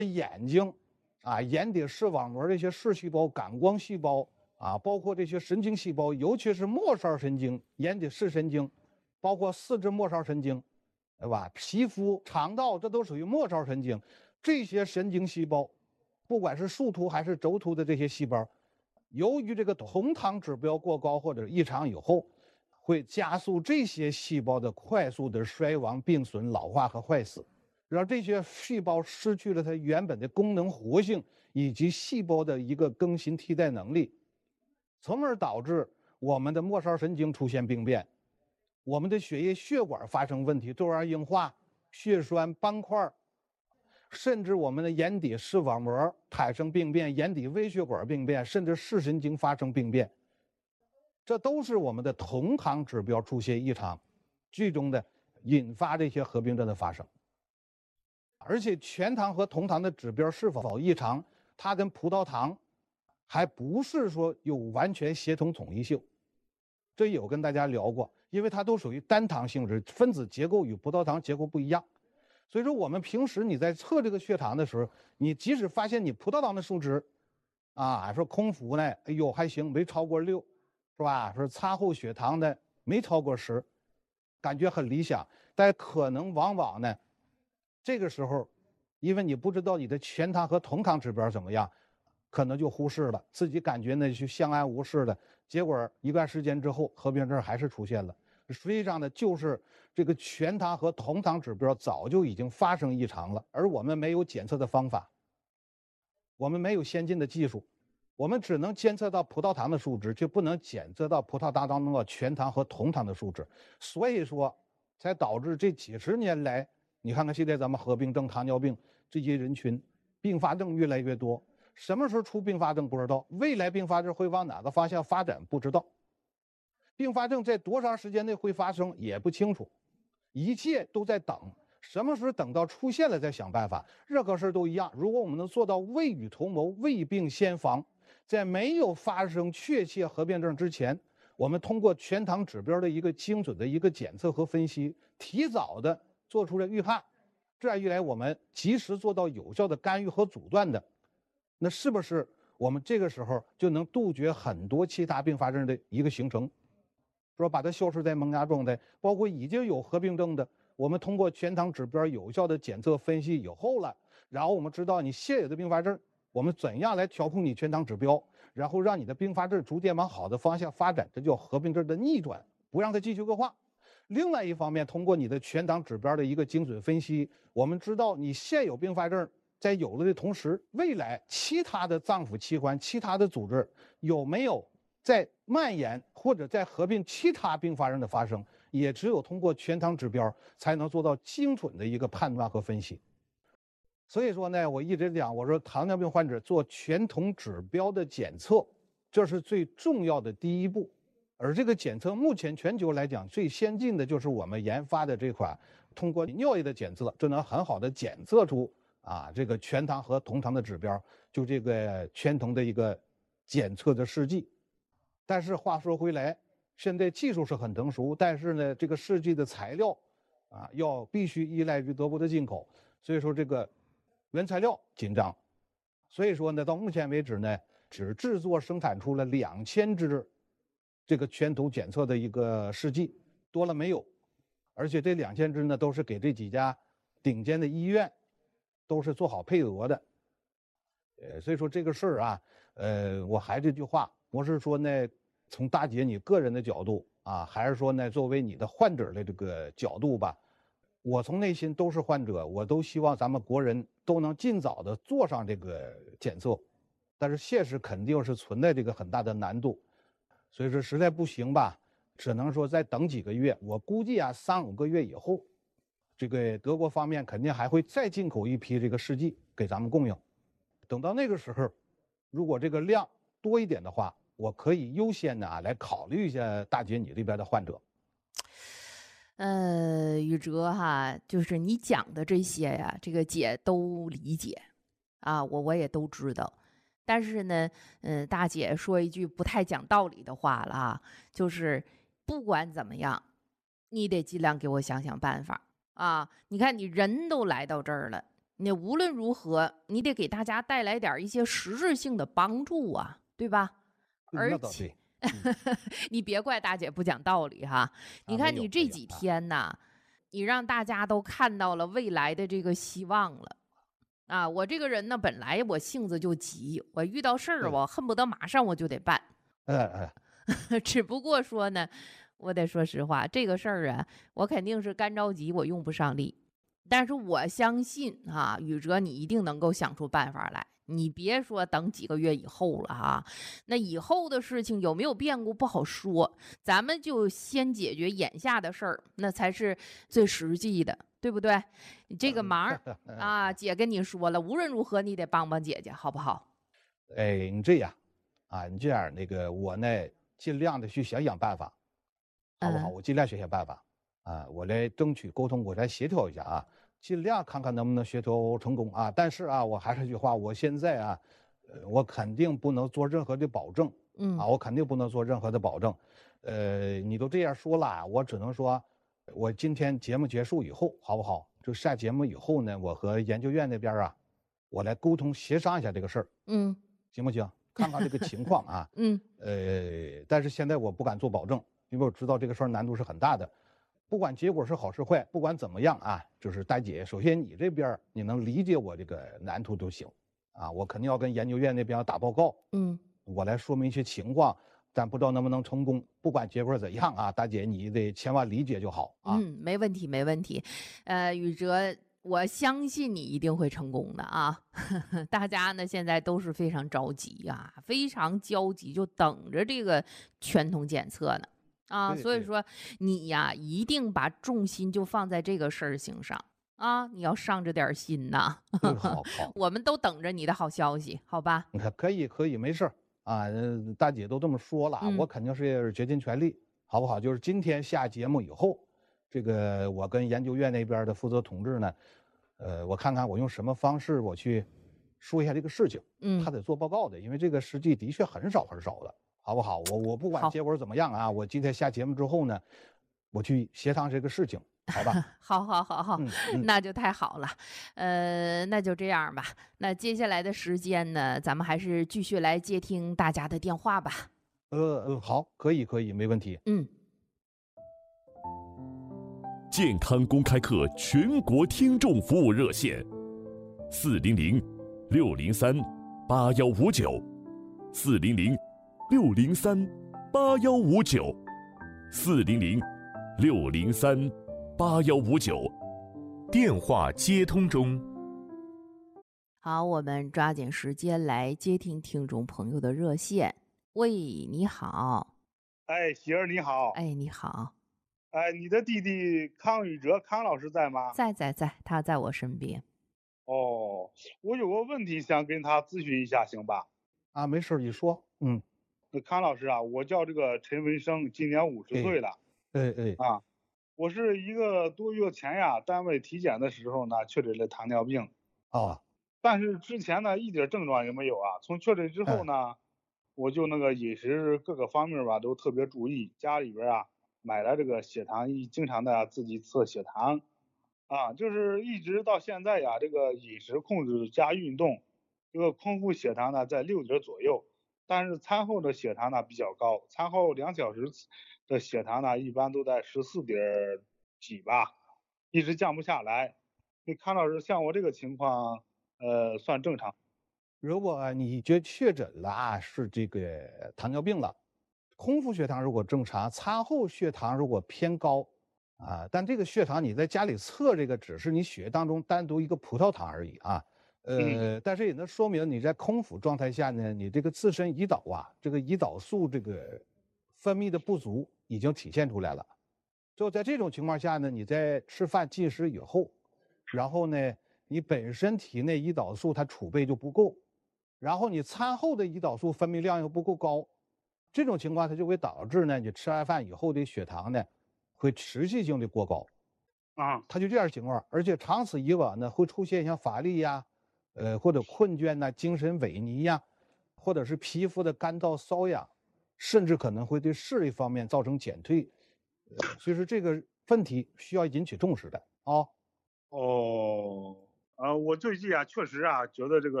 眼睛眼底视网膜这些视细胞、感光细胞包括这些神经细胞，尤其是末梢神经、眼底视神经，包括四肢末梢神经，对吧？皮肤、肠道，这都属于末梢神经。这些神经细胞，不管是树突还是轴突的这些细胞，由于这个酮糖指标过高或者异常以后，会加速这些细胞的快速的衰亡、病损、老化和坏死，让这些细胞失去了它原本的功能活性以及细胞的一个更新替代能力，从而导致我们的末梢神经出现病变，我们的血液血管发生问题，窦样硬化、血栓、斑块，甚至我们的眼底视网膜产生病变，眼底微血管病变，甚至视神经发生病变，这都是我们的酮糖指标出现异常，最终的引发这些合并症的发生。而且全糖和酮糖的指标是否异常，它跟葡萄糖还不是说有完全协同统一性，这有跟大家聊过，因为它都属于单糖性质，分子结构与葡萄糖结构不一样。所以说我们平时你在测这个血糖的时候，你即使发现你葡萄糖的数值说空腹呢，哎呦还行，没超过6，是吧？说餐后血糖呢没超过10，感觉很理想，但可能往往呢，这个时候，因为你不知道你的全糖和酮糖指标怎么样，可能就忽视了，自己感觉呢就相安无事的，结果一段时间之后，合并症还是出现了。实际上呢，就是这个全糖和酮糖指标早就已经发生异常了，而我们没有检测的方法，我们没有先进的技术，我们只能监测到葡萄糖的数值，却不能检测到葡萄糖当中的全糖和酮糖的数值，所以说才导致这几十年来，你看看现在咱们合并症、糖尿病这些人群，并发症越来越多。什么时候出并发症不知道，未来并发症会往哪个方向发展不知道，并发症在多长时间内会发生也不清楚，一切都在等，什么时候等到出现了再想办法。任何事都一样，如果我们能做到未雨绸缪、未病先防，在没有发生确切合并症之前，我们通过全糖指标的一个精准的一个检测和分析，提早的做出了预判，这样一来，我们及时做到有效的干预和阻断的，那是不是我们这个时候就能杜绝很多其他并发症的一个形成？说把它消失在萌芽状态，包括已经有合并症的，我们通过全糖指标有效的检测分析以后了，然后我们知道你现有的并发症，我们怎样来调控你全糖指标，然后让你的并发症逐渐往好的方向发展，这叫合并症的逆转，不让它继续恶化。另外一方面，通过你的全糖指标的一个精准分析，我们知道你现有并发症在有了的同时，未来其他的脏腑器官、其他的组织有没有在蔓延或者在合并其他并发症的发生，也只有通过全糖指标才能做到精准的一个判断和分析。所以说呢，我一直讲，我说糖尿病患者做全酮指标的检测，这是最重要的第一步。而这个检测目前全球来讲最先进的就是我们研发的这款通过尿液的检测就能很好的检测出这个全糖和酮糖的指标，就这个全酮的一个检测的试剂。但是话说回来，现在技术是很成熟，但是呢，这个试剂的材料必须依赖于德国的进口，所以说这个原材料紧张。所以说呢，到目前为止呢，只制作生产出了2000支这个全酮检测的一个试剂，多了没有。而且这2000支呢，都是给这几家顶尖的医院都是做好配额的。所以说这个事儿我还这句话，不是说呢，从大姐你个人的角度还是说呢，作为你的患者的这个角度吧，我从内心都是患者，我都希望咱们国人都能尽早的做上这个检测，但是现实肯定是存在这个很大的难度，所以说实在不行吧，只能说再等几个月，我估计3-5个月以后，这个德国方面肯定还会再进口一批这个试剂给咱们供应，等到那个时候，如果这个量多一点的话，我可以优先的来考虑一下大姐你这边的患者。 宇哲哈，就是你讲的这些呀，这个姐都理解我也都知道。但是呢，大姐说一句不太讲道理的话了就是不管怎么样，你得尽量给我想想办法你看你人都来到这儿了， 你无论如何，你得给大家带来点一些实质性的帮助啊，对吧？而且， 那倒对。 你别怪大姐不讲道理哈。你看没有没有你这几天呐，你让大家都看到了未来的这个希望了。啊，我这个人呢，本来我性子就急，我遇到事儿我恨不得马上我就得办。只不过说呢，我得说实话，这个事儿啊，我肯定是干着急，我用不上力。但是我相信啊，宇哲你一定能够想出办法来。你别说等几个月以后了哈，那以后的事情有没有变故不好说，咱们就先解决眼下的事儿，那才是最实际的，对不对？你这个忙啊，姐跟你说了，无论如何你得帮帮姐姐，好不好？ 哎，你这样啊，你这样我呢尽量的去想想办法，好不好？我尽量想想办法啊，我来争取沟通，我来协调一下啊，尽量看看能不能协调成功啊。但是啊，我还是那句话，我现在啊，我肯定不能做任何的保证，我肯定不能做任何的保证。你都这样说了，我只能说，我今天节目结束以后，好不好？就下节目以后呢，我和研究院那边啊，我来沟通协商一下这个事儿，行不行？看看这个情况啊，但是现在我不敢做保证，因为我知道这个事儿难度是很大的。不管结果是好是坏，不管怎么样啊，就是大姐，首先你这边你能理解我这个难度就行，啊，我肯定要跟研究院那边要打报告，我来说明一些情况，但不知道能不能成功。不管结果怎样啊，大姐你得千万理解就好啊。 没问题，没问题。宇哲，我相信你一定会成功的啊！大家呢现在都是非常着急啊，非常焦急，就等着这个全通检测呢。啊，所以说你呀，一定把重心就放在这个事儿情上啊！你要上着点心呐。 好， 我们都等着你的好消息，好吧？ 可以，没事啊。大姐都这么说了，我肯定是竭尽全力，好不好？就是今天下节目以后，这个我跟研究院那边的负责同志呢，我看看我用什么方式我去说一下这个事情。他得做报告的，因为这个实际的确很少的。好不好？我不管结果怎么样啊，我今天下节目之后呢，我去协商这个事情，好吧？ 好，那就太好了。那就这样吧。那接下来的时间呢，咱们还是继续来接听大家的电话吧。 好，可以，没问题。 健康公开课全国听众服务热线：400-603-8159，400-603-8159，电话接通中。 好，我们抓紧时间来接听听众朋友的热线。喂，你好。 哎，喜儿你好。 哎，你好。 哎，你的弟弟康宇哲，康老师在吗？ 在，他在我身边。 哦，我有个问题想跟他咨询一下，行吧？ 啊，没事，你说。 那康老师啊，我叫这个陈文生，今年50岁了。啊，我是1个多月前呀，单位体检的时候呢，确诊了糖尿病。但是之前呢，一点症状也没有啊。从确诊之后呢，我就那个饮食各个方面吧都特别注意，家里边啊买了这个血糖仪，经常的自己测血糖。啊，就是一直到现在呀，这个饮食控制加运动，这个空腹血糖呢在6点左右，但是餐后的血糖呢比较高，餐后2小时的血糖呢一般都在14点几吧，一直降不下来。你康老师，像我这个情况，算正常。 如果你确诊了啊，是这个糖尿病了，空腹血糖如果正常，餐后血糖如果偏高。但这个血糖你在家里测，这个只是你血液当中单独一个葡萄糖而已啊。但是也能说明你在空腹状态下呢，你这个自身胰岛啊，这个胰岛素这个分泌的不足已经体现出来了。就在这种情况下呢，你在吃饭进食以后，然后呢，你本身体内胰岛素它储备就不够，然后你餐后的胰岛素分泌量又不够高，这种情况它就会导致呢，你吃完饭以后的血糖呢会持续性的过高，它就这样情况，而且长此以往呢，会出现像乏力呀，或者困倦呐、精神萎靡呀，或者是皮肤的干燥瘙痒，甚至可能会对视力方面造成减退，所以说这个问题需要引起重视的啊。 我最近啊，确实啊，觉得这个